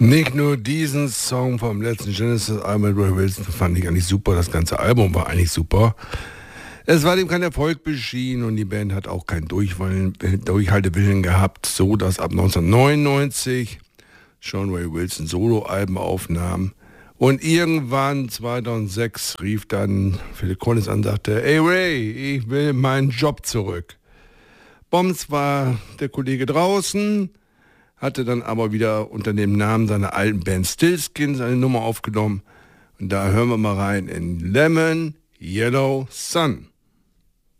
Nicht nur diesen Song vom letzten Genesis-Album mit Ray Wilson fand ich eigentlich super, das ganze Album war eigentlich super. Es war dem kein Erfolg beschieden und die Band hat auch keinen Durchhaltewillen gehabt, so dass ab 1999 Sean Ray Wilson Soloalben aufnahm. Und irgendwann 2006 rief dann Phil Collins an und sagte, ey Ray, ich will meinen Job zurück. Bombs war der Kollege draußen, hatte dann aber wieder unter dem Namen seiner alten Band Stillskin seine Nummer aufgenommen. Und da hören wir mal rein in Lemon Yellow Sun.